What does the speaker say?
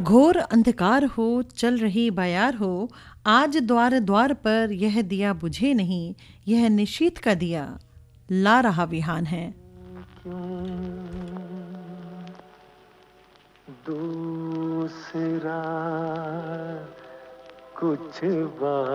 घोर अंधकार हो, चल रही बयार हो, आज द्वार द्वार पर यह दिया बुझे नहीं, यह निशीथ का दिया ला रहा विहान है। दूसरा कुछ